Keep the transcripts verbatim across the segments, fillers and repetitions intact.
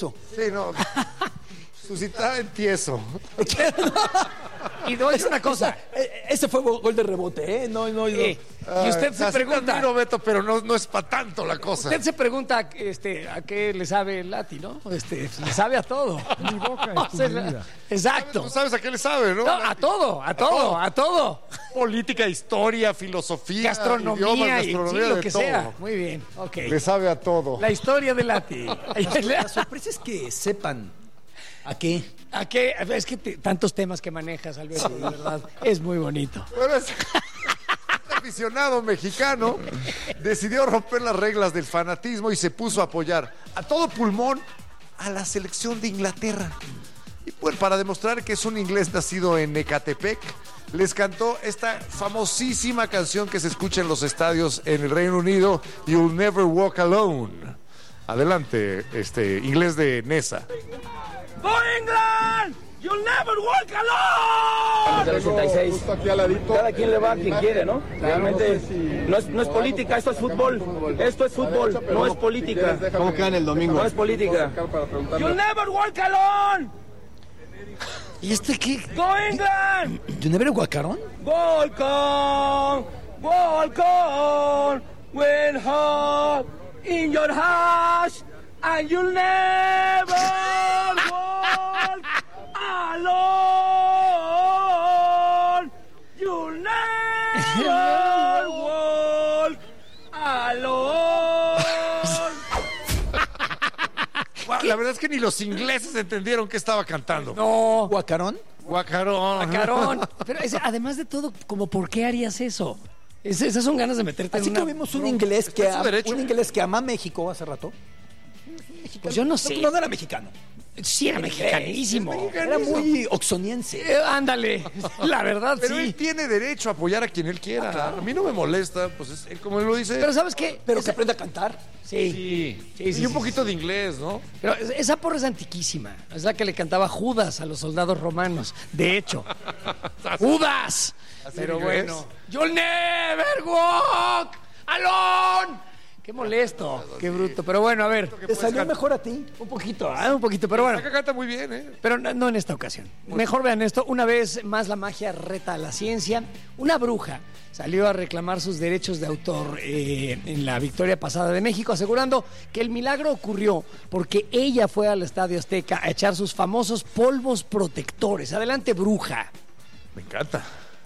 tieso. Sí, no. Suscitaba en tieso. Y no es una cosa. Ese fue gol de rebote, ¿eh? No, no, no. Eh, y usted se Así pregunta. te admiro, Beto, pero no, no es para tanto la cosa. Usted se pregunta este, a qué le sabe el Lati, ¿no? Este, le sabe a todo. Mi boca O es tu sea, vida. Exacto. Tú sabes a qué le sabe, ¿no? No, a todo, a todo, a todo. Política, historia, filosofía, Gastronomía, idiomas, y gastronomía, sí, lo de que todo. sea. Muy bien, ok. Le sabe a todo. La historia de Lati. La sorpresa es que sepan a qué. ¿A qué? Es que te- tantos temas que manejas, Alberto, de verdad. Es muy bonito. Bueno, es- este aficionado mexicano decidió romper las reglas del fanatismo y se puso a apoyar a todo pulmón a la selección de Inglaterra. Y pues para demostrar que es un inglés nacido en Ecatepec, les cantó esta famosísima canción que se escucha en los estadios en el Reino Unido, You'll Never Walk Alone. Adelante, este inglés de Nesa. ¡Go England! ¡You'll never walk alone! Del ochenta y seis. Cada quien le va a quien quiere, ¿no? Realmente no es, no es política, esto es fútbol. Esto es fútbol, no es política. ¿Cómo quedan el domingo? No es política. ¡You'll never walk alone! ¿Y este qué? ¡Go England! ¿You never guacaron? Walk on, walk on, when hot in your house, and you'll never walk alone. You'll never walk alone. Wow, la verdad es que ni los ingleses entendieron qué estaba cantando. No, ¿Guacarón? Guacarón. Carón. Pero es- además de todo, como ¿por qué harías eso? Es- esas son ganas de meterte Así en que una... vimos un inglés que en su ama, derecho. un inglés que ama México hace rato. Pues yo no sé. No, no era mexicano. Sí, era mexicanísimo. Era muy oxoniense. Eh, ándale, la verdad Pero sí. él tiene derecho a apoyar a quien él quiera. A mí no me molesta, pues es él como él lo dice. Pero ¿sabes qué? Pero Esa- que aprenda a cantar. Sí, sí, sí, sí, y un sí, poquito de inglés, ¿no? pero es- esa porra es antiquísima. Es la que le cantaba Judas a los soldados romanos. De hecho, ¡Judas! Pero en inglés. bueno, You'll never walk alone. Qué molesto, qué bruto. Pero bueno, a ver, Te salió mejor a ti. un poquito, ah, un poquito, pero bueno. Acá canta muy bien, ¿eh? Pero no, no en esta ocasión. Mejor vean esto. Una vez más la magia reta a la ciencia. Una bruja salió a reclamar sus derechos de autor eh, en la victoria pasada de México, asegurando que el milagro ocurrió porque ella fue al Estadio Azteca a echar sus famosos polvos protectores. Adelante, bruja. Me encanta.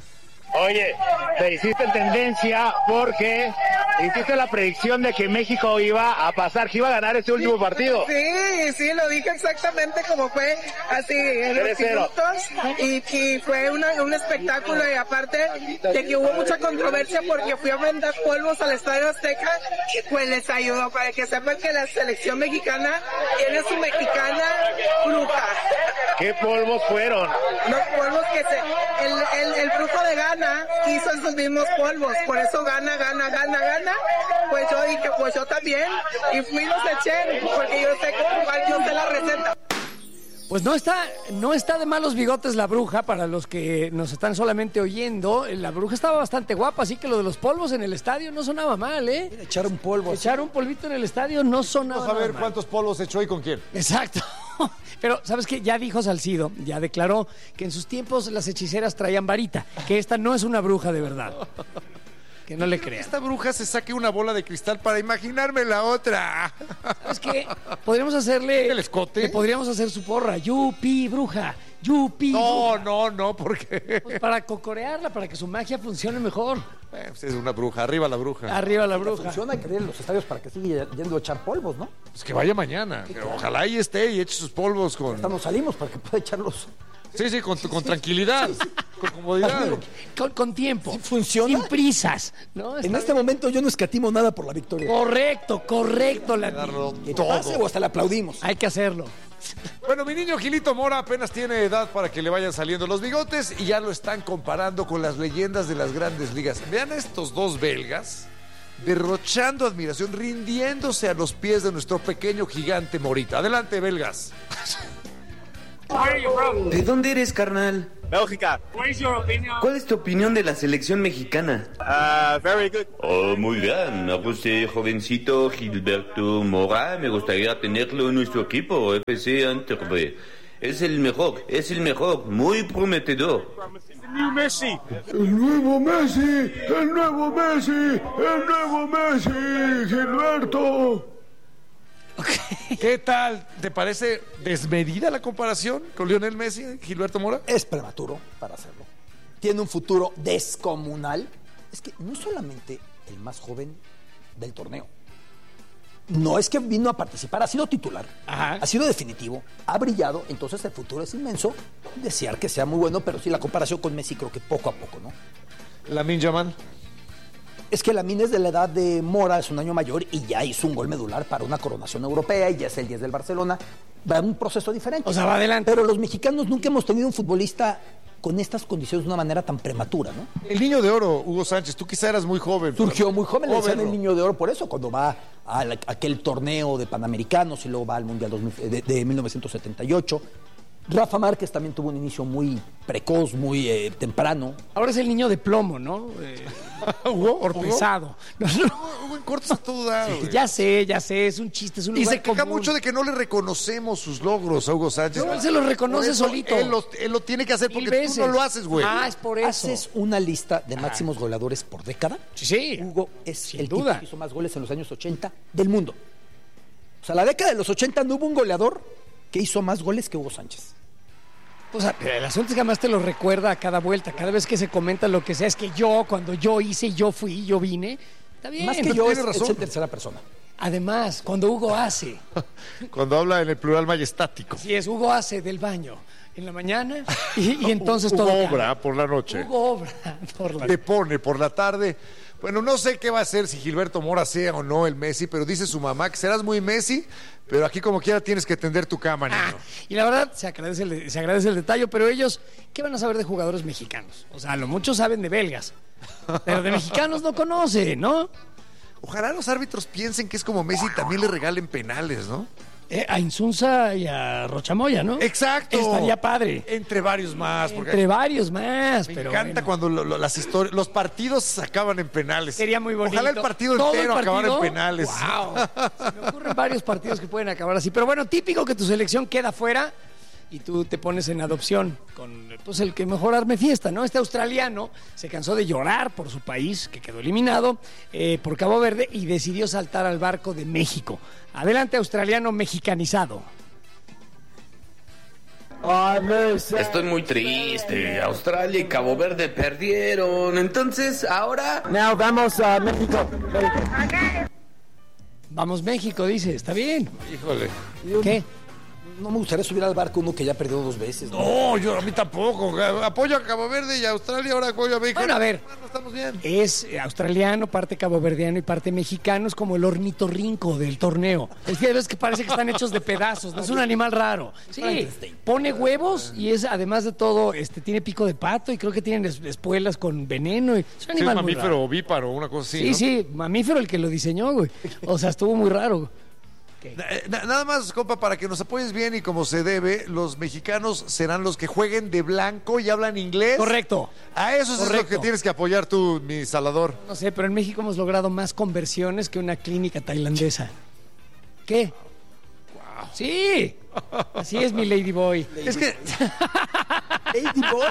Oye, te hiciste tendencia porque hiciste la predicción de que México iba a pasar, que iba a ganar este último partido. Sí, sí, lo dije exactamente como fue, así en los tres cero. minutos, y, y fue una- un espectáculo, y aparte de que hubo mucha controversia porque fui a vender polvos al Estadio Azteca, pues les ayudó para que sepan que la selección mexicana tiene su mexicana bruja. ¿Qué polvos fueron? Los polvos que se... El, el, el brujo de Ghana hizo esos mismos polvos, por eso gana, gana, gana, gana. Pues yo dije, pues yo también, y fui y los eché, porque yo sé que igual yo sé la receta. Pues no está, no está de malos bigotes la bruja, para los que nos están solamente oyendo. La bruja estaba bastante guapa, así que lo de los polvos en el estadio no sonaba mal, ¿eh? Echar un polvo. así. Echar un polvito en el estadio no sonaba Vamos a ver nada mal. cuántos polos echó y con quién. Exacto. Pero, ¿sabes qué? Ya dijo Salcido, ya declaró que en sus tiempos las hechiceras traían varita, que esta no es una bruja de verdad. Que no le crean. Esta bruja se saque una bola de cristal para imaginarme la otra. ¿Sabes qué? Podríamos hacerle... ¿El escote? Le podríamos hacer su porra. Yupi, bruja. Yupi, No, bruja. no, no, porque Pues para cocorearla, para que su magia funcione mejor. Eh, pues es una bruja, arriba la bruja. Arriba la bruja. Funciona, hay que ir a los estadios para que siga yendo a echar polvos, ¿no? Pues que vaya mañana. Pero ojalá ahí esté y eche sus polvos con. Hasta nos salimos para que pueda echarlos. Sí, sí, con, con tranquilidad, con comodidad. Con, con tiempo. ¿Funciona? Sin prisas. ¿no? En Está este momento yo no escatimo nada por la victoria. Correcto, correcto. La... Darlo Que pase todo. o hasta le aplaudimos. Hay que hacerlo. Bueno, mi niño Gilito Mora apenas tiene edad para que le vayan saliendo los bigotes y ya lo están comparando con las leyendas de las grandes ligas. Vean a estos dos belgas derrochando admiración, rindiéndose a los pies de nuestro pequeño gigante Morita. Adelante, belgas. ¿De dónde eres, carnal? Bélgica. ¿Cuál es tu opinión de la selección mexicana? Uh, very good. Oh, muy bien. A este jovencito Gilberto Mora me gustaría tenerlo en nuestro equipo, F C Antwerp. Es el mejor, es el mejor, muy prometedor. The new Messi. El nuevo Messi, el nuevo Messi, el nuevo Messi, Gilberto. Okay. ¿Qué tal? ¿Te parece desmedida la comparación con Lionel Messi, Gilberto Mora? Es prematuro para hacerlo. Tiene un futuro descomunal. Es que no solamente el más joven del torneo. No es que vino a participar, ha sido titular, Ajá. ha sido definitivo, ha brillado, entonces el futuro es inmenso. Desear que sea muy bueno, pero sí la comparación con Messi creo que poco a poco, ¿no? Lamine Yamal. Es que Lamine es de la edad de Mora, es un año mayor y ya hizo un gol medular para una coronación europea y ya es el diez del Barcelona. Va en un proceso diferente. O sea, va adelante. Pero los mexicanos nunca hemos tenido un futbolista con estas condiciones de una manera tan prematura, ¿no? El Niño de Oro, Hugo Sánchez, tú quizá eras muy joven. Surgió muy joven, le decían el Niño de Oro por eso, cuando va a, la, a aquel torneo de Panamericanos y luego va al Mundial dos mil, de, de mil novecientos setenta y ocho. Rafa Márquez también tuvo un inicio muy precoz, muy eh, temprano. Ahora es el niño de plomo, ¿no? Eh, Hugo, por pesado. No, no. Hugo en corto está todo dado. Sí, ya sé, ya sé, es un chiste, es un Y lugar se queja común. mucho de que no le reconocemos sus logros a Hugo Sánchez. No, él se los reconoce eso, solito. Él lo, él lo tiene que hacer Mil porque veces. tú no lo haces, güey. Ah, es por eso. ¿Haces una lista de máximos goleadores por década? Sí, sí. Hugo es Sin el duda. tipo que hizo más goles en los años ochenta del mundo. O sea, la década de los ochenta no hubo un goleador que hizo más goles que Hugo Sánchez. O sea, el asunto es que además te lo recuerda a cada vuelta, cada vez que se comenta lo que sea, es que yo, cuando yo hice, yo fui, yo vine, está bien. Más que yo, es, es en tercera persona. Además, cuando Hugo hace. Cuando habla en el plural majestático. Sí, es Hugo hace del baño en la mañana y, y entonces Hugo todo obra cambia. por la noche. Hugo obra por la Te pone por la tarde. Bueno, no sé qué va a hacer si Gilberto Mora sea o no el Messi, pero dice su mamá que serás muy Messi, pero aquí como quiera tienes que tender tu cama, niño. Ah, y la verdad, se agradece, el, se agradece el detalle, pero ellos, ¿qué van a saber de jugadores mexicanos? O sea, lo muchos saben de belgas, pero de mexicanos no conocen, ¿no? Ojalá los árbitros piensen que es como Messi y también le regalen penales, ¿no? Eh, a Insunza y a Rochamoya, ¿no? Exacto. Estaría padre. Entre varios más. Porque Entre varios más. me pero encanta bueno. cuando lo, lo, las historias, los partidos se acaban en penales. Sería muy bonito. Ojalá el partido Todo entero el partido, acabara en penales. Wow. Se me ocurren varios partidos que pueden acabar así. Pero bueno, típico que tu selección queda fuera y tú te pones en adopción con pues el que mejor arme fiesta, ¿no? Este australiano se cansó de llorar por su país, que quedó eliminado eh, por Cabo Verde, y decidió saltar al barco de México. Adelante, australiano mexicanizado. Estoy muy triste. Australia y Cabo Verde perdieron. Entonces, ahora... Now vamos a México. Vamos México, dice, está bien. Híjole. ¿Qué? No me gustaría subir al barco uno que ya perdió dos veces. ¿no? No, yo a mí tampoco. Apoyo a Cabo Verde y a Australia, ahora apoyo a México. Bueno, a ver. Bueno, estamos bien. Es australiano, parte caboverdiano y parte mexicano. Es como el ornitorrinco del torneo. Es que ves que parece que están hechos de pedazos. No es un animal raro. Sí, pone huevos y es, además de todo, este tiene pico de pato y creo que tienen es- espuelas con veneno. Y es un Sí, animal muy mamífero raro. ovíparo, una cosa así. Sí, ¿no? sí, mamífero el que lo diseñó, güey. O sea, estuvo muy raro. Eh, na- Nada más, compa, para que nos apoyes bien y como se debe, los mexicanos serán los que jueguen de blanco y hablan inglés. Correcto. A eso es lo Correcto. que tienes que apoyar tú, mi Salador. No sé, pero en México hemos logrado más conversiones que una clínica tailandesa. ¿Qué? Sí, así es mi Ladyboy. Es que Lady Boy.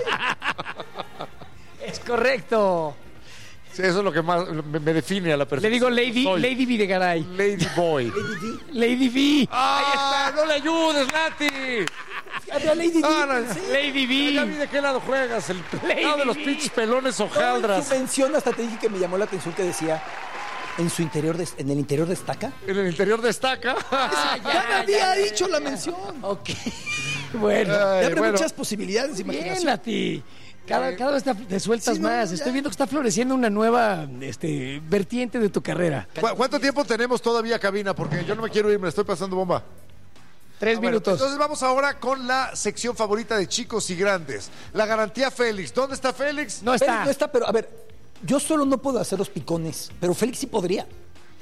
Es correcto. sí, eso es lo que más me, me define a la persona. Le digo Lady, Lady Videgaray. Lady Boy. Lady V. ¡Ah! ¡No le ayudes, Nati! Había Lady No, no, Di. sí. Lady Ya vi V. de qué lado juegas. El Lady lado de los B. pinches pelones En hojaldras. su mención hasta te dije que me llamó la atención que decía en su interior des- en el interior destaca. En el interior destaca. Ah, Ya, me había dicho la mención. Ok. Bueno. Ay, Te abre bueno. muchas posibilidades de Bien, imaginación. Nati. Cada, cada vez te, te sueltas Sí, no, más. ya. Estoy viendo que está floreciendo una nueva este, vertiente de tu carrera. ¿Cu- ¿Cuánto tiempo tenemos todavía, cabina? Porque yo no me quiero ir, me estoy pasando bomba. Tres Ah, bueno, minutos. entonces vamos ahora con la sección favorita de chicos y grandes. La garantía Félix. ¿Dónde está Félix? No Félix está. no está, pero a ver, yo solo no puedo hacer los picones, pero Félix sí podría.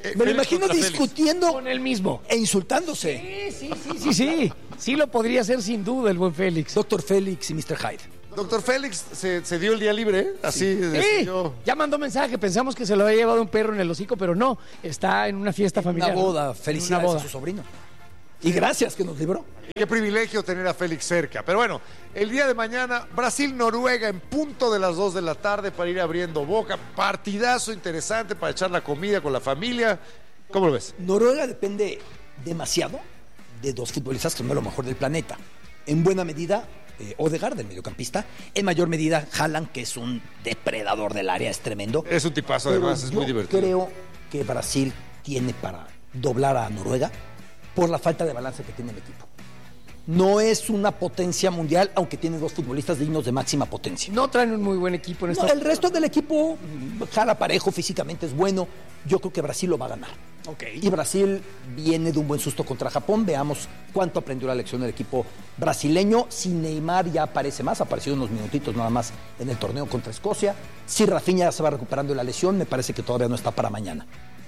Eh, Me lo Félix imagino contra discutiendo Con él mismo. e insultándose. Sí, sí, sí, sí, sí. Sí lo podría hacer sin duda el buen Félix. Doctor Félix y mister Hyde. Doctor Félix se, se dio el día libre, ¿eh? Así Sí, decidió. ya mandó mensaje, pensamos que se lo había llevado un perro en el hocico, pero no, está en una fiesta familiar. Una boda. ¿no? Felicidades Una boda. a su sobrino. Y gracias que nos libró. Qué privilegio tener a Félix cerca. Pero bueno, el día de mañana, Brasil-Noruega en punto de las dos de la tarde para ir abriendo boca. Partidazo interesante para echar la comida con la familia. ¿Cómo lo ves? Noruega depende demasiado de dos futbolistas que son de lo mejor del planeta. En buena medida, eh, Odegaard, el mediocampista. En mayor medida, Haaland, que es un depredador del área, es tremendo. Es un tipazo, Pero además, es yo muy divertido. creo que Brasil tiene para doblar a Noruega por la falta de balance que tiene el equipo. No es una potencia mundial, aunque tiene dos futbolistas dignos de máxima potencia. No traen un muy buen equipo en No, esta. el resto del equipo jala parejo, físicamente es bueno. Yo creo que Brasil lo va a ganar. Ok. Y Brasil viene de un buen susto contra Japón. Veamos cuánto aprendió la lección del equipo brasileño. Si Neymar ya aparece más, apareció unos minutitos nada más en el torneo contra Escocia. Si Rafinha ya se va recuperando de la lesión, me parece que todavía no está para mañana.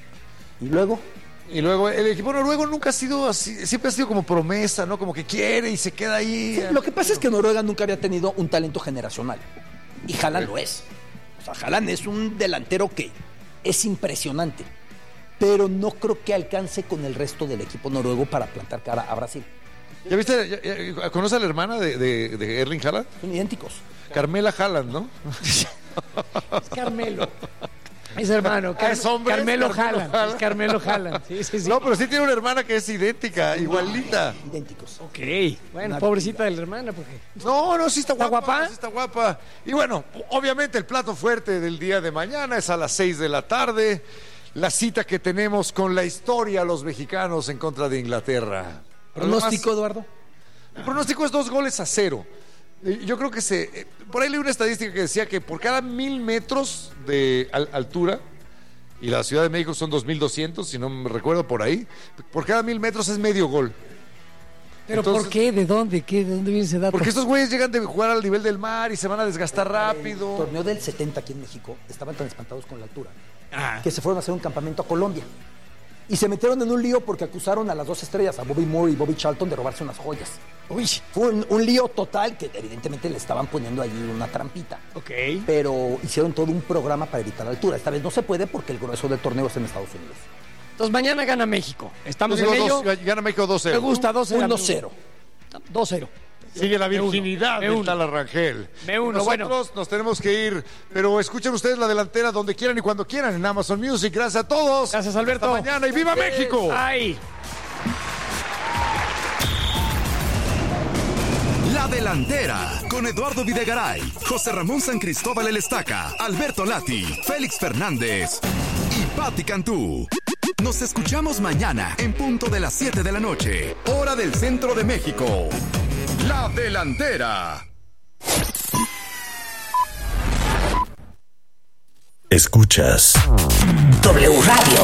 Y luego, Y luego, el equipo noruego nunca ha sido así, siempre ha sido como promesa, ¿no? Como que quiere y se queda ahí. sí, lo que pasa es que Noruega nunca había tenido un talento generacional. Y Haaland lo es. O sea, Haaland es un delantero que es impresionante. Pero no creo que alcance con el resto del equipo noruego para plantar cara a Brasil. ¿Ya viste? ya- ya- ¿Conoce a la hermana de, de, de Erling Haaland? Son idénticos. Carmela Haaland, ¿no? Es Carmelo. Es hermano. Car- Es hombre, es Carmelo Carmelo Haaland. Haaland. Es Carmelo Haaland. Sí, sí, sí. No, pero sí tiene una hermana que es idéntica, igualita. Idénticos. Ok. Bueno, pobrecita de la hermana, porque. No, no, sí está ¿Está guapa. guapa? Sí está guapa. Y bueno, obviamente el plato fuerte del día de mañana es a las seis de la tarde. La cita que tenemos con la historia los mexicanos en contra de Inglaterra. ¿Pronóstico, Eduardo? El pronóstico es dos goles a cero. Eh, Yo creo que se. eh, Por ahí leí una estadística que decía que por cada mil metros de al- altura, y la Ciudad de México son dos mil doscientos, si no me recuerdo por ahí, por cada mil metros es medio gol. ¿Pero Entonces- por qué? ¿De dónde? ¿Qué? ¿De dónde viene ese dato? Porque estos güeyes llegan de jugar al nivel del mar y se van a desgastar El rápido. torneo del setenta aquí en México estaban tan espantados con la altura Ah. que se fueron a hacer un campamento a Colombia. Y se metieron en un lío porque acusaron a las dos estrellas, a Bobby Moore y Bobby Charlton, de robarse unas joyas. Uy. Fue un, un lío total que evidentemente le estaban poniendo allí una trampita. Ok. Pero hicieron todo un programa para evitar la altura. Esta vez no se puede porque el grueso del torneo está en Estados Unidos. Entonces mañana gana México. Estamos Yo en digo ello. dos- gana México dos Me cero. gusta, dos cero. uno cero. dos cero. Sigue la Me uno, virginidad me del uno. tal Arrangel. Me uno, Nosotros bueno. nos tenemos que ir, pero escuchen ustedes la delantera donde quieran y cuando quieran en Amazon Music. Gracias a todos. Gracias, Alberto. Hasta mañana y ¡viva México! ¡Ay! La Delantera, con Eduardo Videgaray, José Ramón San Cristóbal El Estaca, Alberto Lati, Félix Fernández y Patti Cantú. Nos escuchamos mañana en punto de las siete de la noche, hora del centro de México. La Delantera. Escuchas W Radio.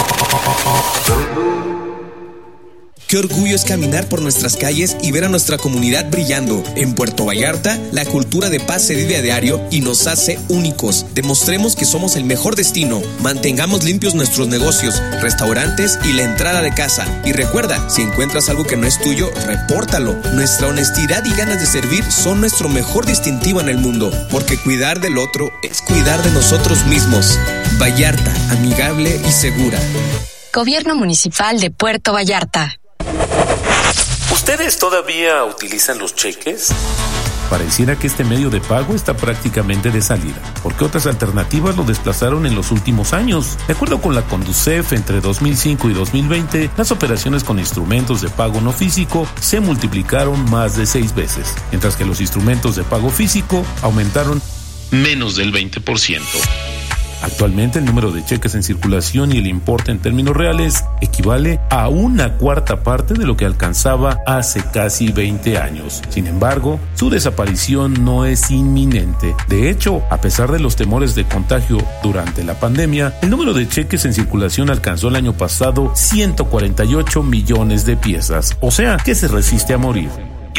Qué orgullo es caminar por nuestras calles y ver a nuestra comunidad brillando. En Puerto Vallarta, la cultura de paz se vive a diario y nos hace únicos. Demostremos que somos el mejor destino. Mantengamos limpios nuestros negocios, restaurantes y la entrada de casa. Y recuerda, si encuentras algo que no es tuyo, repórtalo. Nuestra honestidad y ganas de servir son nuestro mejor distintivo en el mundo, porque cuidar del otro es cuidar de nosotros mismos. Vallarta, amigable y segura. Gobierno Municipal de Puerto Vallarta. ¿Ustedes todavía utilizan los cheques? Pareciera que este medio de pago está prácticamente de salida, porque otras alternativas lo desplazaron en los últimos años. De acuerdo con la Conducef, entre dos mil cinco y dos mil veinte, las operaciones con instrumentos de pago no físico se multiplicaron más de seis veces, mientras que los instrumentos de pago físico aumentaron menos del veinte por ciento. Actualmente el número de cheques en circulación y el importe en términos reales equivale a una cuarta parte de lo que alcanzaba hace casi veinte años. Sin embargo, su desaparición no es inminente. De hecho, a pesar de los temores de contagio durante la pandemia, el número de cheques en circulación alcanzó el año pasado ciento cuarenta y ocho millones de piezas, o sea, que se resiste a morir.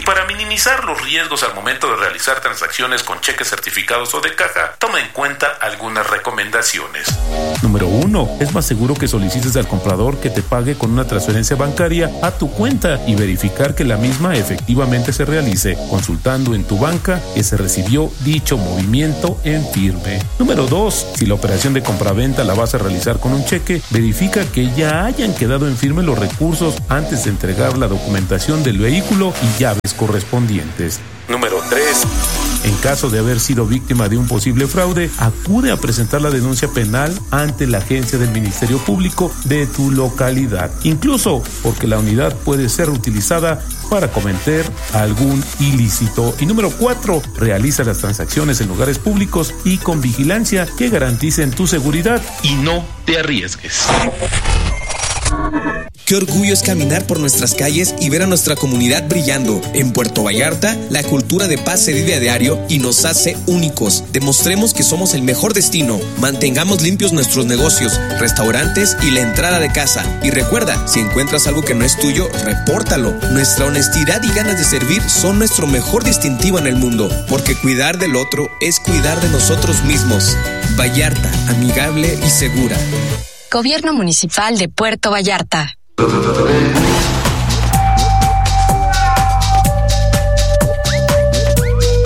Y para minimizar los riesgos al momento de realizar transacciones con cheques certificados o de caja, toma en cuenta algunas recomendaciones. Número uno. Es más seguro que solicites al comprador que te pague con una transferencia bancaria a tu cuenta y verificar que la misma efectivamente se realice, consultando en tu banca que se recibió dicho movimiento en firme. Número dos. Si la operación de compraventa la vas a realizar con un cheque, verifica que ya hayan quedado en firme los recursos antes de entregar la documentación del vehículo y llaves correspondientes. Número tres. En caso de haber sido víctima de un posible fraude, acude a presentar la denuncia penal ante la agencia del Ministerio Público de tu localidad, incluso porque la unidad puede ser utilizada para cometer algún ilícito. Y número cuatro, realiza las transacciones en lugares públicos y con vigilancia que garanticen tu seguridad y no te arriesgues. Qué orgullo es caminar por nuestras calles y ver a nuestra comunidad brillando. En Puerto Vallarta, la cultura de paz se vive a diario y nos hace únicos. Demostremos que somos el mejor destino. Mantengamos limpios nuestros negocios, restaurantes y la entrada de casa. Y recuerda, si encuentras algo que no es tuyo, repórtalo. Nuestra honestidad y ganas de servir son nuestro mejor distintivo en el mundo, porque cuidar del otro es cuidar de nosotros mismos. Vallarta, amigable y segura. Gobierno Municipal de Puerto Vallarta.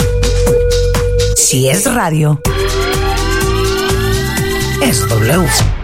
Si es radio, es W.